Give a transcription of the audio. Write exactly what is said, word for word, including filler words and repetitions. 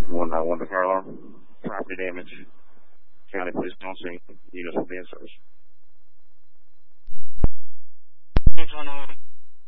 one nine one to fire alarm. Property damage. County police on scene. Units will be in service. Six one nine.